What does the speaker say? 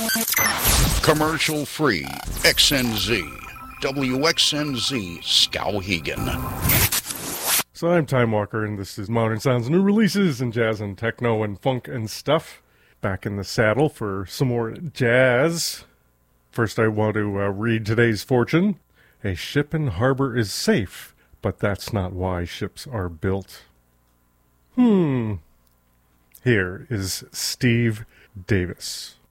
Commercial free. XNZ. WXNZ Skowhegan. So I'm Time Walker, and this is Modern Sounds, new releases in jazz and techno and funk and stuff. Back in the saddle for some more jazz. First, I want to read today's fortune. A ship in harbor is safe, but that's not why ships are built. Here is Steve Davis.